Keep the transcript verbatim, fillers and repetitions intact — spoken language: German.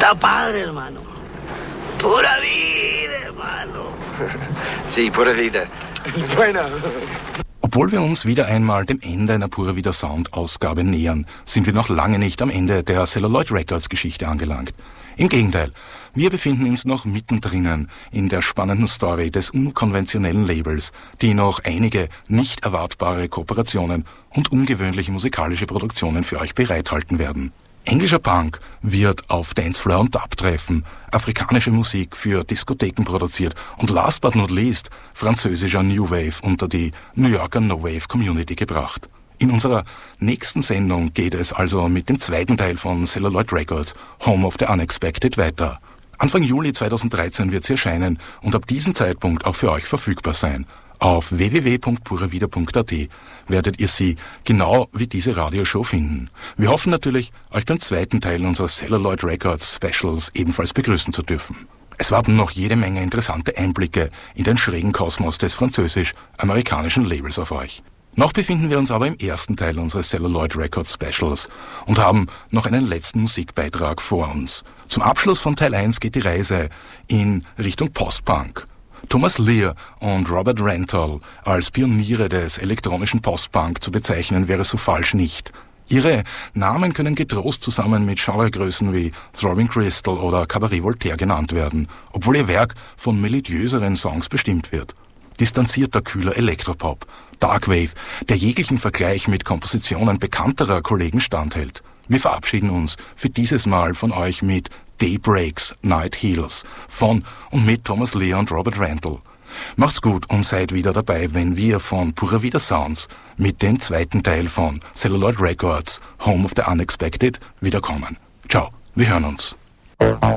Está padre, hermano. Pura vida, hermano. Sí, pura vida. Bueno. Obwohl wir uns wieder einmal dem Ende einer Pura Vida Sound-Ausgabe nähern, sind wir noch lange nicht am Ende der Celluloid Records Geschichte angelangt. Im Gegenteil, wir befinden uns noch mittendrin in der spannenden Story des unkonventionellen Labels, die noch einige nicht erwartbare Kooperationen und ungewöhnliche musikalische Produktionen für euch bereithalten werden. Englischer Punk wird auf Dancefloor und Dub treffen, afrikanische Musik für Diskotheken produziert und last but not least französischer New Wave unter die New Yorker No Wave Community gebracht. In unserer nächsten Sendung geht es also mit dem zweiten Teil von Celluloid Records, Home of the Unexpected, weiter. Anfang Juli zweitausenddreizehn wird sie erscheinen und ab diesem Zeitpunkt auch für euch verfügbar sein. Auf w w w punkt pura vida punkt a t werdet ihr sie genau wie diese Radioshow finden. Wir hoffen natürlich, euch beim zweiten Teil unserer Celluloid Records Specials ebenfalls begrüßen zu dürfen. Es warten noch jede Menge interessante Einblicke in den schrägen Kosmos des französisch-amerikanischen Labels auf euch. Noch befinden wir uns aber im ersten Teil unseres Celluloid Records Specials und haben noch einen letzten Musikbeitrag vor uns. Zum Abschluss von Teil eins geht die Reise in Richtung Postpunk. Thomas Lear und Robert Rental als Pioniere des elektronischen Postpunk zu bezeichnen, wäre so falsch nicht. Ihre Namen können getrost zusammen mit Genregrößen wie Throbbing Crystal oder Cabaret Voltaire genannt werden, obwohl ihr Werk von melodiöseren Songs bestimmt wird. Distanzierter, kühler Elektropop, Darkwave, der jeglichen Vergleich mit Kompositionen bekannterer Kollegen standhält. Wir verabschieden uns für dieses Mal von euch mit Daybreaks, Night Heals von und mit Thomas Lear und Robert Rental. Macht's gut und seid wieder dabei, wenn wir von Pura Vida Sounds mit dem zweiten Teil von Celluloid Records, Home of the Unexpected, wiederkommen. Ciao, wir hören uns.